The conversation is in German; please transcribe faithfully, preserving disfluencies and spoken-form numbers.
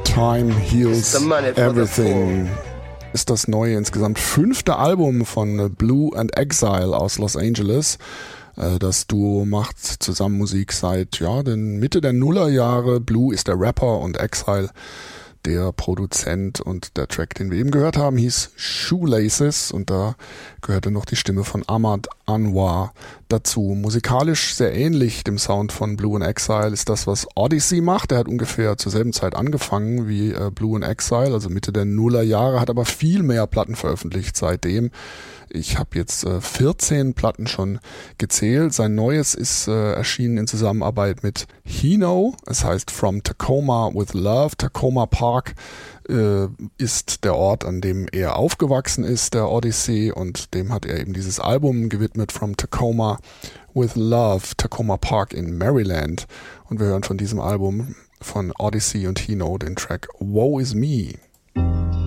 Time Heals Everything ist das neue, insgesamt fünfte Album von Blue and Exile aus Los Angeles. Das Duo macht zusammen Musik seit ja, den Mitte der Nullerjahre. Blue ist der Rapper und Exile der Produzent, und der Track, den wir eben gehört haben, hieß Shoelaces, und da gehörte noch die Stimme von Ahmad Anwar dazu. Musikalisch sehr ähnlich dem Sound von Blue and Exile ist das, was Odyssey macht. Der hat ungefähr zur selben Zeit angefangen wie äh, Blue and Exile, also Mitte der Nullerjahre, hat aber viel mehr Platten veröffentlicht seitdem. Ich habe jetzt äh, vierzehn Platten schon gezählt. Sein neues ist äh, erschienen in Zusammenarbeit mit Hino. Es heißt From Tacoma with Love. Tacoma Park äh, ist der Ort, an dem er aufgewachsen ist, der Odyssey, und dem hat er eben dieses Album gewidmet, From Tacoma with Love, Tacoma Park in Maryland. Und wir hören von diesem Album von Odyssey und Hino den Track Woe Is Me.